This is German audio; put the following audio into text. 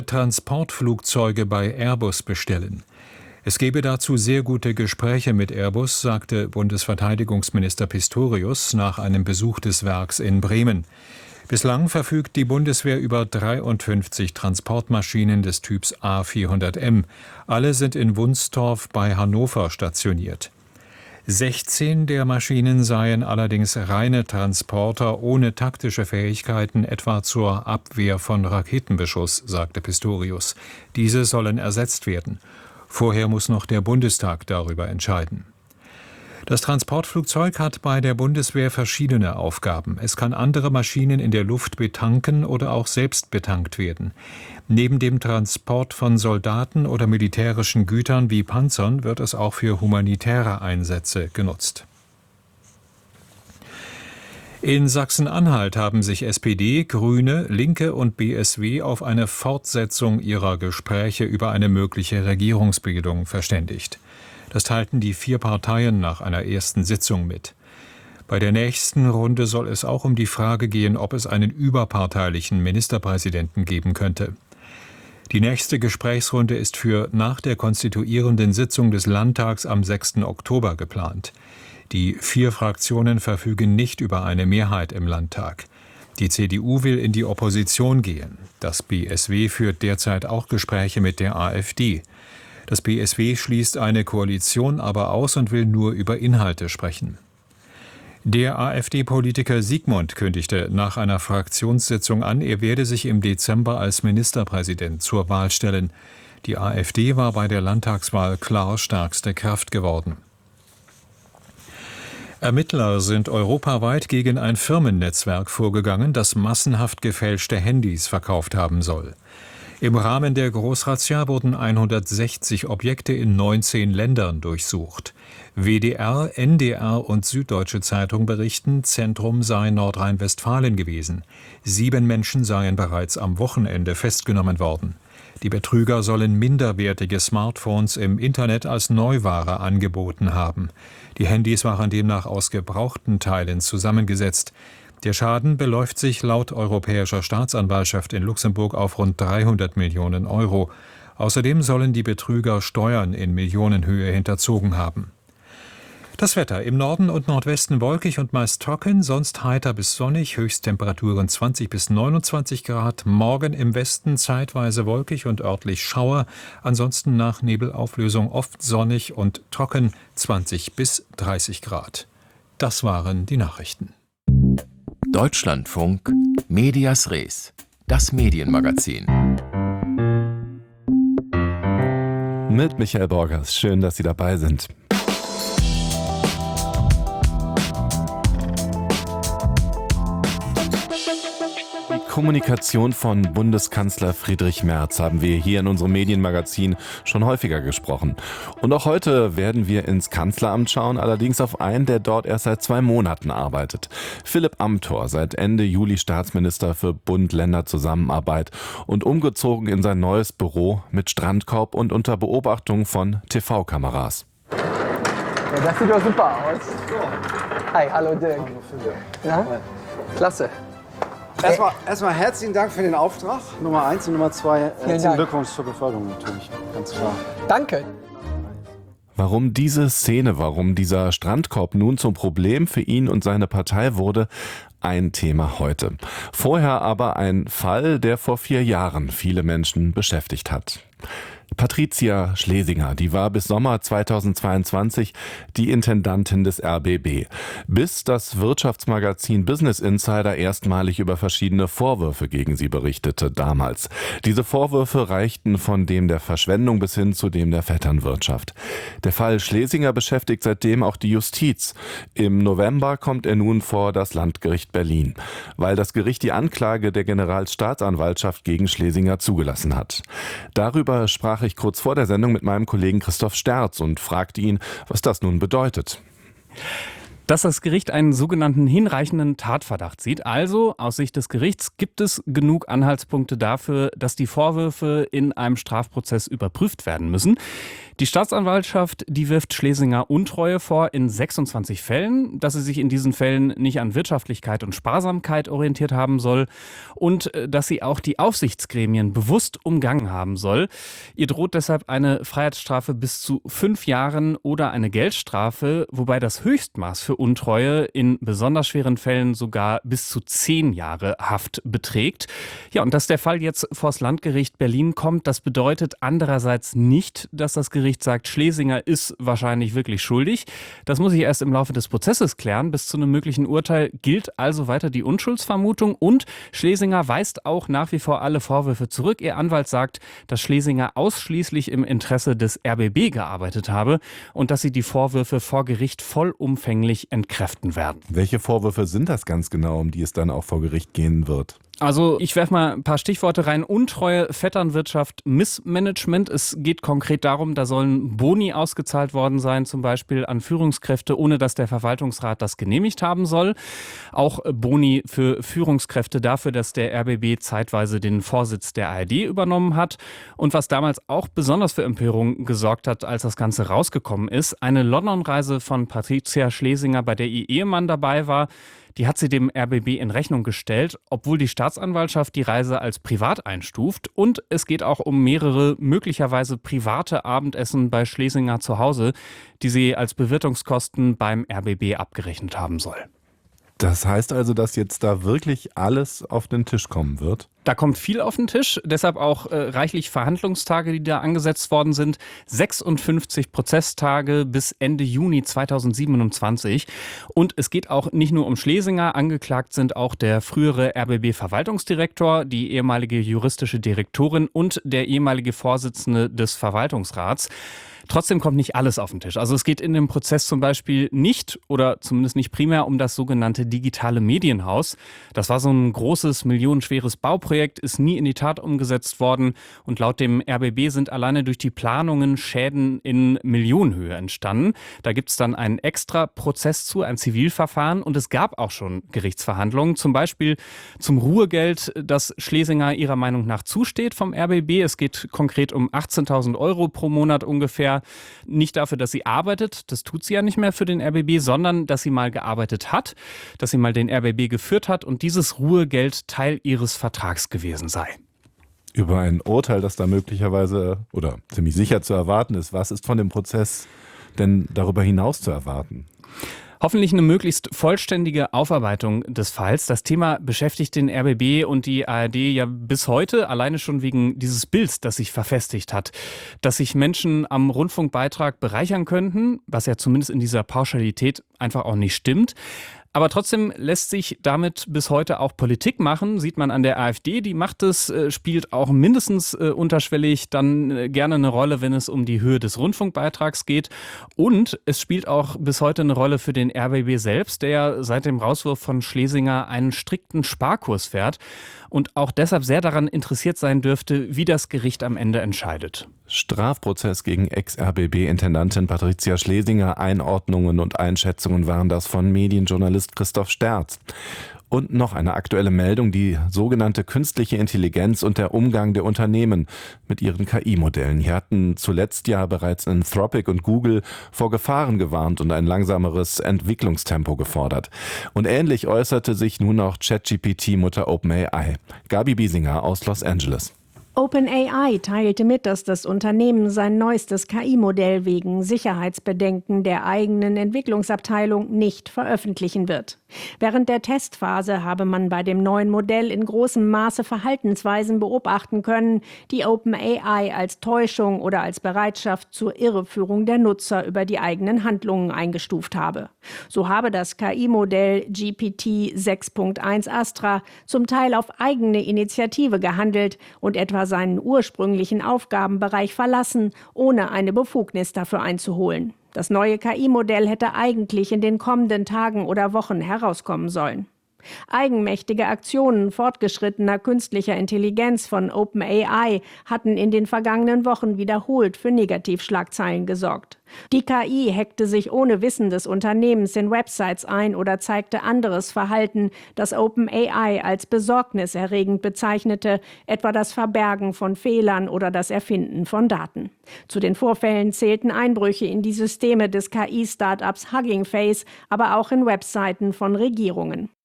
Transportflugzeuge bei Airbus bestellen. Es gebe dazu sehr gute Gespräche mit Airbus, sagte Bundesverteidigungsminister Pistorius nach einem Besuch des Werks in Bremen. Bislang verfügt die Bundeswehr über 53 Transportmaschinen des Typs A400M. Alle sind in Wunstorf bei Hannover stationiert. 16 der Maschinen seien allerdings reine Transporter ohne taktische Fähigkeiten, etwa zur Abwehr von Raketenbeschuss, sagte Pistorius. Diese sollen ersetzt werden. Vorher muss noch der Bundestag darüber entscheiden. Das Transportflugzeug hat bei der Bundeswehr verschiedene Aufgaben. Es kann andere Maschinen in der Luft betanken oder auch selbst betankt werden. Neben dem Transport von Soldaten oder militärischen Gütern wie Panzern wird es auch für humanitäre Einsätze genutzt. In Sachsen-Anhalt haben sich SPD, Grüne, Linke und BSW auf eine Fortsetzung ihrer Gespräche über eine mögliche Regierungsbildung verständigt. Das teilten die 4 Parteien nach einer ersten Sitzung mit. Bei der nächsten Runde soll es auch um die Frage gehen, ob es einen überparteilichen Ministerpräsidenten geben könnte. Die nächste Gesprächsrunde ist für nach der konstituierenden Sitzung des Landtags am 6. Oktober geplant. Die 4 Fraktionen verfügen nicht über eine Mehrheit im Landtag. Die CDU will in die Opposition gehen. Das BSW führt derzeit auch Gespräche mit der AfD. Das BSW schließt eine Koalition aber aus und will nur über Inhalte sprechen. Der AfD-Politiker Siegmund kündigte nach einer Fraktionssitzung an, er werde sich im Dezember als Ministerpräsident zur Wahl stellen. Die AfD war bei der Landtagswahl klar stärkste Kraft geworden. Ermittler sind europaweit gegen ein Firmennetzwerk vorgegangen, das massenhaft gefälschte Handys verkauft haben soll. Im Rahmen der Großrazzia wurden 160 Objekte in 19 Ländern durchsucht. WDR, NDR und Süddeutsche Zeitung berichten, Zentrum sei Nordrhein-Westfalen gewesen. 7 Menschen seien bereits am Wochenende festgenommen worden. Die Betrüger sollen minderwertige Smartphones im Internet als Neuware angeboten haben. Die Handys waren demnach aus gebrauchten Teilen zusammengesetzt. Der Schaden beläuft sich laut Europäischer Staatsanwaltschaft in Luxemburg auf rund 300 Millionen Euro. Außerdem sollen die Betrüger Steuern in Millionenhöhe hinterzogen haben. Das Wetter: im Norden und Nordwesten wolkig und meist trocken, sonst heiter bis sonnig, Höchsttemperaturen 20 bis 29 Grad. Morgen im Westen zeitweise wolkig und örtlich Schauer, ansonsten nach Nebelauflösung oft sonnig und trocken, 20 bis 30 Grad. Das waren die Nachrichten. Deutschlandfunk Medias Res, das Medienmagazin. Mit Michael Borgers. Schön, dass Sie dabei sind. Die Kommunikation von Bundeskanzler Friedrich Merz haben wir hier in unserem Medienmagazin schon häufiger gesprochen. Und auch heute werden wir ins Kanzleramt schauen, allerdings auf einen, der dort erst seit 2 Monaten arbeitet. Philipp Amthor, seit Ende Juli Staatsminister für Bund-Länder-Zusammenarbeit und umgezogen in sein neues Büro mit Strandkorb und unter Beobachtung von TV-Kameras. Ja, das sieht doch super aus. Hi, hallo Dirk. Ja? Klasse. Erstmal herzlichen Dank für den Auftrag, Nummer 1 und Nummer 2. Herzlichen Glückwunsch zur Beförderung natürlich, ganz klar. Danke. Warum diese Szene, warum dieser Strandkorb nun zum Problem für ihn und seine Partei wurde, ein Thema heute. Vorher aber ein Fall, der vor 4 Jahren viele Menschen beschäftigt hat. Patricia Schlesinger, die war bis Sommer 2022 die Intendantin des RBB, bis das Wirtschaftsmagazin Business Insider erstmalig über verschiedene Vorwürfe gegen sie berichtete damals. Diese Vorwürfe reichten von dem der Verschwendung bis hin zu dem der Vetternwirtschaft. Der Fall Schlesinger beschäftigt seitdem auch die Justiz. Im November kommt er nun vor das Landgericht Berlin, weil das Gericht die Anklage der Generalstaatsanwaltschaft gegen Schlesinger zugelassen hat. Darüber sprach ich kurz vor der Sendung mit meinem Kollegen Christoph Sterz und fragte ihn, was das nun bedeutet. Dass das Gericht einen sogenannten hinreichenden Tatverdacht sieht. Also aus Sicht des Gerichts gibt es genug Anhaltspunkte dafür, dass die Vorwürfe in einem Strafprozess überprüft werden müssen. Die Staatsanwaltschaft, die wirft Schlesinger Untreue vor in 26 Fällen, dass sie sich in diesen Fällen nicht an Wirtschaftlichkeit und Sparsamkeit orientiert haben soll und dass sie auch die Aufsichtsgremien bewusst umgangen haben soll. Ihr droht deshalb eine Freiheitsstrafe bis zu 5 Jahren oder eine Geldstrafe, wobei das Höchstmaß für Untreue in besonders schweren Fällen sogar bis zu 10 Jahre Haft beträgt. Ja, und dass der Fall jetzt vors Landgericht Berlin kommt, das bedeutet andererseits nicht, dass das Gericht sagt, Schlesinger ist wahrscheinlich wirklich schuldig. Das muss sich erst im Laufe des Prozesses klären. Bis zu einem möglichen Urteil gilt also weiter die Unschuldsvermutung und Schlesinger weist auch nach wie vor alle Vorwürfe zurück. Ihr Anwalt sagt, dass Schlesinger ausschließlich im Interesse des RBB gearbeitet habe und dass sie die Vorwürfe vor Gericht vollumfänglich entkräften werden. Welche Vorwürfe sind das ganz genau, um die es dann auch vor Gericht gehen wird? Also ich werfe mal ein paar Stichworte rein. Untreue, Vetternwirtschaft, Missmanagement. Es geht konkret darum, da sollen Boni ausgezahlt worden sein, zum Beispiel an Führungskräfte, ohne dass der Verwaltungsrat das genehmigt haben soll. Auch Boni für Führungskräfte dafür, dass der RBB zeitweise den Vorsitz der ARD übernommen hat. Und was damals auch besonders für Empörung gesorgt hat, als das Ganze rausgekommen ist, eine London-Reise von Patricia Schlesinger, bei der ihr Ehemann dabei war. Die hat sie dem RBB in Rechnung gestellt, obwohl die Staatsanwaltschaft die Reise als privat einstuft. Und es geht auch um mehrere möglicherweise private Abendessen bei Schlesinger zu Hause, die sie als Bewirtungskosten beim RBB abgerechnet haben soll. Das heißt also, dass jetzt da wirklich alles auf den Tisch kommen wird? Da kommt viel auf den Tisch, deshalb auch reichlich Verhandlungstage, die da angesetzt worden sind. 56 Prozesstage bis Ende Juni 2027. Und es geht auch nicht nur um Schlesinger. Angeklagt sind auch der frühere RBB-Verwaltungsdirektor, die ehemalige juristische Direktorin und der ehemalige Vorsitzende des Verwaltungsrats. Trotzdem kommt nicht alles auf den Tisch. Also es geht in dem Prozess zum Beispiel nicht oder zumindest nicht primär um das sogenannte digitale Medienhaus. Das war so ein großes, millionenschweres Bauprojekt, ist nie in die Tat umgesetzt worden. Und laut dem RBB sind alleine durch die Planungen Schäden in Millionenhöhe entstanden. Da gibt es dann einen extra Prozess zu, ein Zivilverfahren. Und es gab auch schon Gerichtsverhandlungen, zum Beispiel zum Ruhegeld, das Schlesinger ihrer Meinung nach zusteht vom RBB. Es geht konkret um 18.000 € pro Monat ungefähr. Nicht dafür, dass sie arbeitet, das tut sie ja nicht mehr für den RBB, sondern dass sie mal gearbeitet hat, dass sie mal den RBB geführt hat und dieses Ruhegeld Teil ihres Vertrags gewesen sei. Über ein Urteil, das da möglicherweise oder ziemlich sicher zu erwarten ist, was ist von dem Prozess denn darüber hinaus zu erwarten? Hoffentlich eine möglichst vollständige Aufarbeitung des Falls. Das Thema beschäftigt den RBB und die ARD ja bis heute, alleine schon wegen dieses Bilds, das sich verfestigt hat. Dass sich Menschen am Rundfunkbeitrag bereichern könnten, was ja zumindest in dieser Pauschalität einfach auch nicht stimmt. Aber trotzdem lässt sich damit bis heute auch Politik machen. Sieht man an der AfD, die macht es, spielt auch mindestens unterschwellig dann gerne eine Rolle, wenn es um die Höhe des Rundfunkbeitrags geht. Und es spielt auch bis heute eine Rolle für den RBB selbst, der seit dem Rauswurf von Schlesinger einen strikten Sparkurs fährt und auch deshalb sehr daran interessiert sein dürfte, wie das Gericht am Ende entscheidet. Strafprozess gegen Ex-RBB-Intendantin Patricia Schlesinger. Einordnungen und Einschätzungen waren das von Medienjournalist Christoph Sterz. Und noch eine aktuelle Meldung, die sogenannte künstliche Intelligenz und der Umgang der Unternehmen mit ihren KI-Modellen. Hier hatten zuletzt ja bereits Anthropic und Google vor Gefahren gewarnt und ein langsameres Entwicklungstempo gefordert. Und ähnlich äußerte sich nun auch ChatGPT-Mutter OpenAI. Gabi Biesinger aus Los Angeles. OpenAI teilte mit, dass das Unternehmen sein neuestes KI-Modell wegen Sicherheitsbedenken der eigenen Entwicklungsabteilung nicht veröffentlichen wird. Während der Testphase habe man bei dem neuen Modell in großem Maße Verhaltensweisen beobachten können, die OpenAI als Täuschung oder als Bereitschaft zur Irreführung der Nutzer über die eigenen Handlungen eingestuft habe. So habe das KI-Modell GPT 6.1 Astra zum Teil auf eigene Initiative gehandelt und etwa seinen ursprünglichen Aufgabenbereich verlassen, ohne eine Befugnis dafür einzuholen. Das neue KI-Modell hätte eigentlich in den kommenden Tagen oder Wochen herauskommen sollen. Eigenmächtige Aktionen fortgeschrittener künstlicher Intelligenz von OpenAI hatten in den vergangenen Wochen wiederholt für Negativschlagzeilen gesorgt. Die KI hackte sich ohne Wissen des Unternehmens in Websites ein oder zeigte anderes Verhalten, das OpenAI als besorgniserregend bezeichnete, etwa das Verbergen von Fehlern oder das Erfinden von Daten. Zu den Vorfällen zählten Einbrüche in die Systeme des KI-Startups Hugging Face, aber auch in Webseiten von Regierungen.